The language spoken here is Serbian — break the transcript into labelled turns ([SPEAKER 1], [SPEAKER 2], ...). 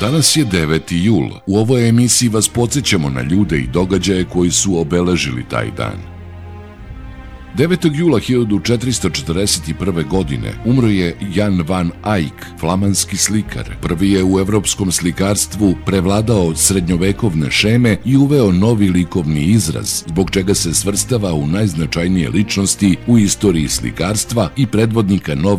[SPEAKER 1] Danas je 9. jul. U ovoj emisiji vas podsjećamo na ljude i događaje koji su obeležili taj dan. 9. jula 1441. godine umro je Jan van Eyck, flamanski slikar. Prvi je u evropskom slikarstvu prevladao srednjovekovne šeme i uveo novi likovni izraz, zbog čega se svrstava u najznačajnije ličnosti u istoriji slikarstva i predvodnika nove